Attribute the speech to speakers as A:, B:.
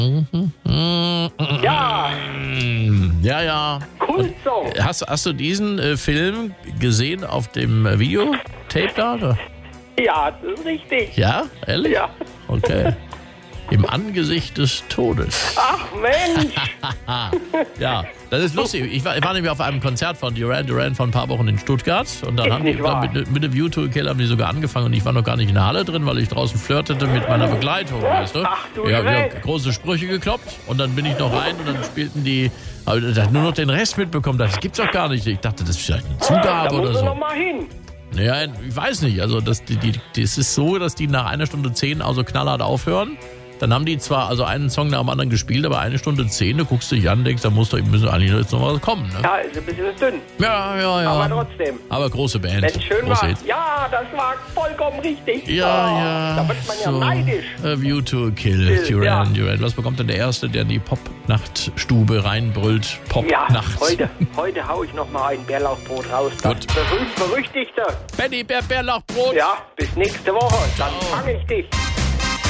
A: Ja.
B: Ja.
A: Kultsong.
B: Hast du diesen Film gesehen auf dem Videotape da? Oder?
A: Ja, das ist richtig.
B: Ja? Ehrlich?
A: Ja.
B: Okay. Im Angesicht des Todes.
A: Ach Mensch.
B: Ja, das ist lustig. Ich war nämlich auf einem Konzert von Duran Duran vor ein paar Wochen in Stuttgart und dann haben die mit dem U2-Kill haben die sogar angefangen und ich war noch gar nicht in der Halle drin, weil ich draußen flirtete mit meiner Begleitung, weißt du?
A: Ach du
B: Ja, wir
A: Schreck.
B: haben große Sprüche gekloppt und dann bin ich noch rein und dann spielten die, aber ich habe nur noch den Rest mitbekommen. Das gibt's doch gar nicht. Ich dachte, das ist vielleicht eine Zugabe
A: Da
B: oder
A: muss er
B: so.
A: noch mal hin.
B: Ja, ich weiß nicht. Also das ist so, dass die nach 1 Stunde 10 also knallhart aufhören. Dann haben die zwar also einen Song nach dem anderen gespielt, aber 1 Stunde 10, du guckst dich an, denkst, da müssen eigentlich jetzt noch was kommen. Ne?
A: Ja, ist ein bisschen dünn.
B: Ja.
A: Aber trotzdem.
B: Aber große Band.
A: Wenn es schön
B: Große
A: war.
B: Hits.
A: Ja, das war vollkommen richtig.
B: Ja.
A: Da wird man ja neidisch.
B: A View to a Kill, Duran Duran. Was bekommt denn der Erste, der in die Pop-Nachtstube reinbrüllt?
A: Ja,
B: Pop-Nacht.
A: heute hau ich noch mal ein Bärlauchbrot raus.
B: Gut.
A: Das berühmt-berüchtigte.
B: Benny Bärlauchbrot.
A: Ja, bis nächste Woche. Dann
B: Ciao.
A: fange ich dich.